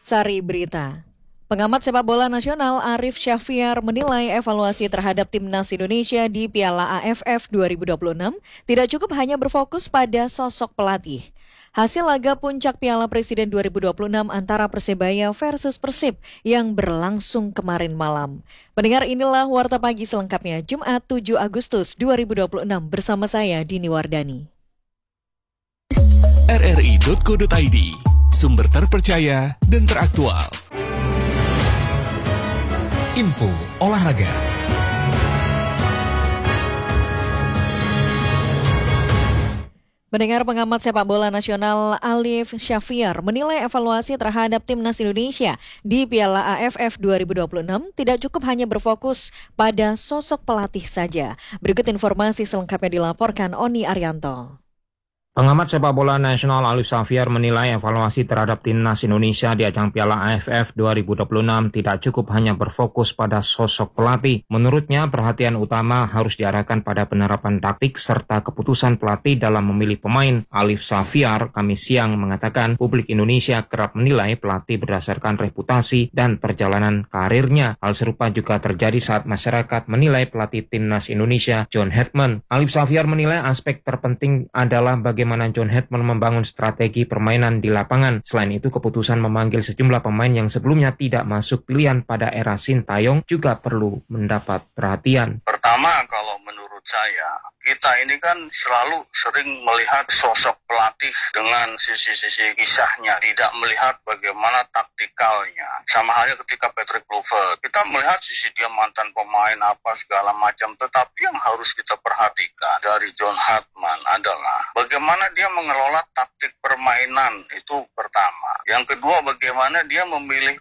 Sari Berita. Pengamat sepak bola nasional Arief Syahfiar menilai evaluasi terhadap Timnas Indonesia di Piala AFF 2026 tidak cukup hanya berfokus pada sosok pelatih. Hasil laga puncak Piala Presiden 2026 antara Persebaya versus Persib yang berlangsung kemarin malam. Pendengar, inilah Warta Pagi selengkapnya Jumat 7 Agustus 2026 bersama saya Dini Wardani. rri.co.id, sumber terpercaya dan teraktual. Info olahraga. Mendengar pengamat sepak bola nasional Arief Syahfiar menilai evaluasi terhadap Timnas Indonesia di Piala AFF 2026 tidak cukup hanya berfokus pada sosok pelatih saja. Berikut informasi selengkapnya dilaporkan Oni Arianto. Pengamat sepak bola nasional Arief Syahfiar menilai evaluasi terhadap Timnas Indonesia di ajang Piala AFF 2026 tidak cukup hanya berfokus pada sosok pelatih. Menurutnya, perhatian utama harus diarahkan pada penerapan taktik serta keputusan pelatih dalam memilih pemain. Arief Syahfiar Kamis siang mengatakan publik Indonesia kerap menilai pelatih berdasarkan reputasi dan perjalanan karirnya. Hal serupa juga terjadi saat masyarakat menilai pelatih Timnas Indonesia John Hedman. Arief Syahfiar menilai aspek terpenting adalah bagaimana John Hedman membangun strategi permainan di lapangan. Selain itu, keputusan memanggil sejumlah pemain yang sebelumnya tidak masuk pilihan pada era Sintayong juga perlu mendapat perhatian. Pertama, kalau menurut saya, kita ini kan selalu sering melihat sosok pelatih dengan sisi-sisi kisahnya, tidak melihat bagaimana taktikalnya. Sama halnya ketika Patrick Kluivert, kita melihat sisi dia mantan pemain apa segala macam, tetapi yang harus kita perhatikan dari John Hedman adalah bagaimana dia mengelola taktik permainan, itu pertama. Yang kedua, bagaimana dia memilih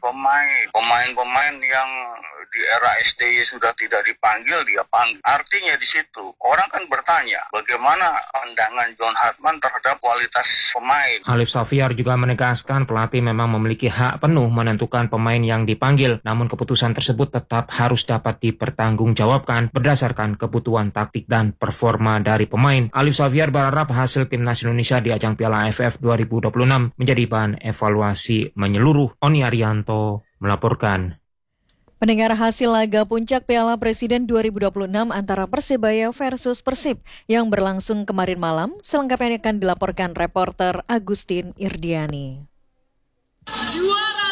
pemain yang di era STY sudah tidak dipanggil, dia panggil. Artinya di situ orang kan bertanya bagaimana pandangan John Hedman terhadap kualitas pemain. Arief Syahfiar juga menegaskan pelatih memang memiliki hak penuh menentukan pemain yang dipanggil, namun keputusan tersebut tetap harus dapat dipertanggungjawabkan berdasarkan kebutuhan taktik dan performa dari pemain. Arief Syahfiar berharap hasil Timnas Indonesia di ajang Piala AFF 2026 menjadi bahan evaluasi menyeluruh. Oni Arianto melaporkan. Pendengar, hasil laga puncak Piala Presiden 2026 antara Persebaya versus Persib yang berlangsung kemarin malam selengkapnya akan dilaporkan reporter Agustin Irdiani. Juara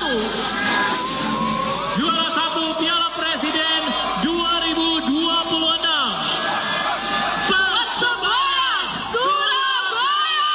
satu Piala Presiden 2026. Persebaya Surabaya.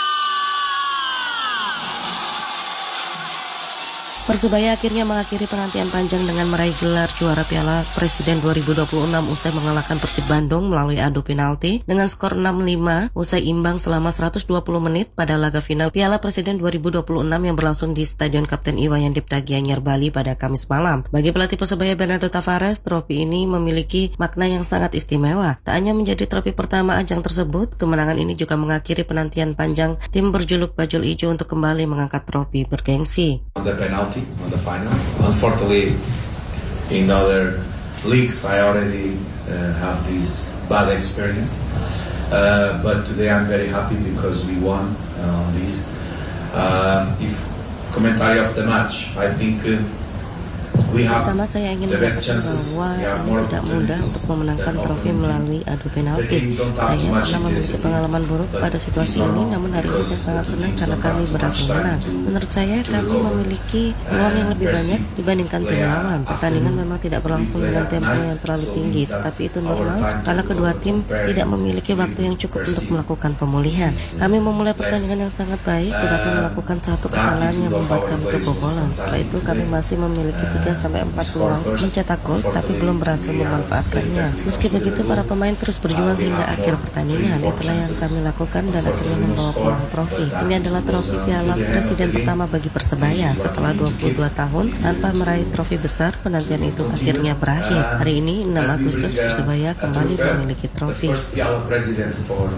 Persebaya akhirnya mengakhiri penantian panjang dengan meraih gelar juara Piala Presiden 2026 usai mengalahkan Persib Bandung melalui adu penalti dengan skor 6-5 usai imbang selama 120 menit pada laga final Piala Presiden 2026 yang berlangsung di Stadion Kapten Iwayan Dipta Gianyar, Bali pada Kamis malam. Bagi pelatih Persebaya Bernardo Tavares, trofi ini memiliki makna yang sangat istimewa. Tak hanya menjadi trofi pertama ajang tersebut, kemenangan ini juga mengakhiri penantian panjang tim berjuluk Bajul Ijo untuk kembali mengangkat trofi bergengsi. On the final. Unfortunately, in the other leagues, I already have this bad experience. But today I'm very happy because we won on this. If commentary of the match, I think Pertama, saya ingin mengatakan bahwa tidak mudah untuk memenangkan trofi melalui adu penalti. Saya pernah memiliki pengalaman buruk pada situasi ini, namun hari ini saya sangat senang karena kami berhasil menang. Menurut saya, kami memiliki peluang yang lebih banyak dibandingkan tim lawan. Pertandingan memang tidak berlangsung dengan tempo yang terlalu tinggi, tetapi itu normal karena kedua tim tidak memiliki waktu yang cukup untuk melakukan pemulihan. Kami memulai pertandingan yang sangat baik, tetapi melakukan satu kesalahan yang membuat kami kebobolan. Setelah itu, kami masih memiliki 3-4 peluang mencetak gol tapi belum berhasil memanfaatkannya. Meski begitu, para pemain terus berjuang hingga akhir pertandingan. Itulah yang kami lakukan dan akhirnya membawa pulang trofi. Ini adalah trofi Piala Presiden pertama bagi Persebaya setelah 22 tahun tanpa meraih trofi besar. Penantian itu akhirnya berakhir. Hari ini 6 Agustus Persebaya kembali memiliki trofi.